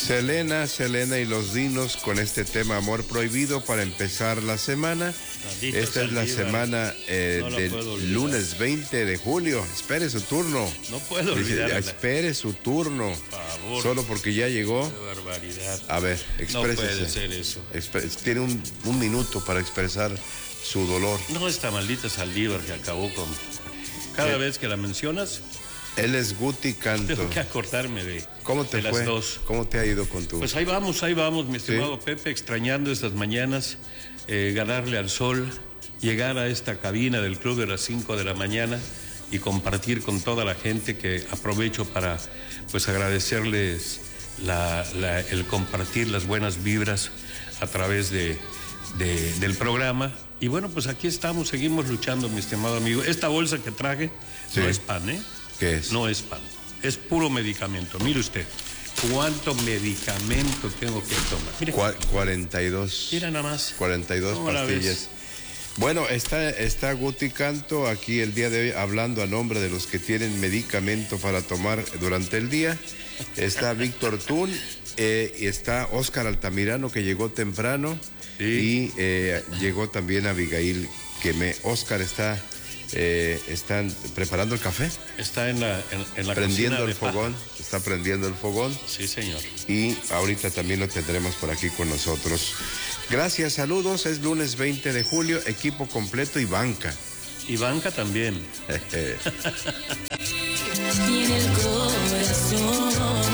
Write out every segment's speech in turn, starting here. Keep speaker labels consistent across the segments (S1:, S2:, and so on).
S1: Selena y los Dinos con este tema Amor Prohibido para empezar la semana. Esta es la semana del lunes 20 de julio. Espere su turno.
S2: No puedo olvidarla.
S1: Espere su turno.
S2: Por favor.
S1: Solo porque ya llegó.
S2: Qué barbaridad.
S1: A ver, exprésese.
S2: No puede ser eso.
S1: Tiene un minuto para expresar su dolor.
S2: No, esta maldita Saldívar que acabó con... Cada vez que la mencionas...
S1: Él es Guti Canto.
S2: Tengo que acordarme de
S1: las
S2: fue? Dos.
S1: ¿Cómo te ha ido con tu...?
S2: Pues ahí vamos, mi estimado Pepe, extrañando estas mañanas, ganarle al sol, llegar a esta cabina del club de las 5 de la mañana y compartir con toda la gente, que aprovecho para pues agradecerles el compartir las buenas vibras a través del programa. Y bueno, pues aquí estamos, seguimos luchando, mi estimado amigo. Esta bolsa que traje no es pan, ¿eh?
S1: ¿Qué es?
S2: No es pan, es puro medicamento. Mire usted, ¿cuánto medicamento tengo que tomar? Mire.
S1: 42.
S2: Mira nada más.
S1: 42 pastillas. Bueno, está Guti Canto aquí el día de hoy hablando a nombre de los que tienen medicamento para tomar durante el día. Está Víctor Tún, y está Óscar Altamirano, que llegó temprano. Sí. Y llegó también Abigail Quemé. Óscar están preparando el café.
S2: Está en la
S1: prendiendo el fogón. Está prendiendo el fogón.
S2: Sí, señor.
S1: Y ahorita también lo tendremos por aquí con nosotros. Gracias, saludos. Es lunes 20 de julio, equipo completo y banca.
S2: Y banca también.
S3: Y en el corazón.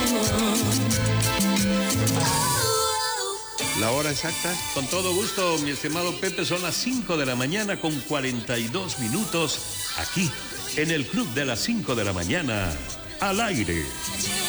S1: ¿La hora exacta?
S2: Con todo gusto, mi estimado Pepe, son las 5 de la mañana con 42 minutos, aquí, en el Club de las 5 de la mañana, al aire.